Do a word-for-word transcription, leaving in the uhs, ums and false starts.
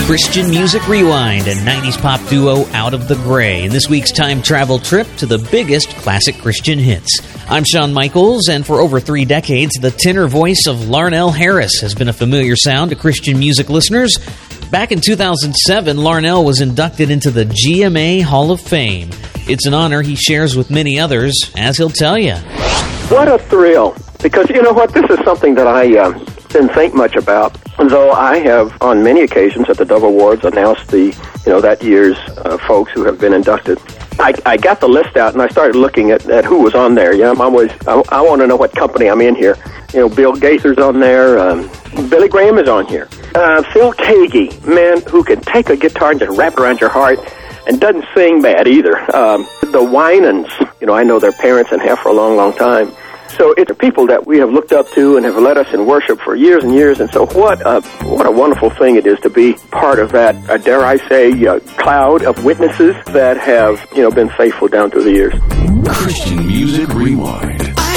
Christian Music Rewind and nineties pop duo Out of the Gray in this week's time travel trip to the biggest classic Christian hits. I'm Shawn Michaels, and for over three decades, the tenor voice of Larnell Harris has been a familiar sound to Christian music listeners. Back in two thousand seven, Larnell was inducted into the G M A Hall of Fame. It's an honor he shares with many others, as he'll tell you. What a thrill. Because, you know what, this is something that I uh, didn't think much about, though I have, on many occasions at the Dove Awards, announced the, you know, that year's uh, folks who have been inducted. I, I got the list out, and I started looking at, at who was on there. You know, I'm always, I, I want to know what company I'm in here. You know, Bill Gaither's on there. Um, Billy Graham is on here. Uh, Phil Keaggy, man who can take a guitar and just wrap it around your heart and doesn't sing bad either. Um, the Winans, you know, I know their parents and have for a long, long time. So it's people that we have looked up to and have led us in worship for years and years. And so what a, what a wonderful thing it is to be part of that, uh, dare I say, uh, cloud of witnesses that have, you know, been faithful down through the years. Christian Music Rewind.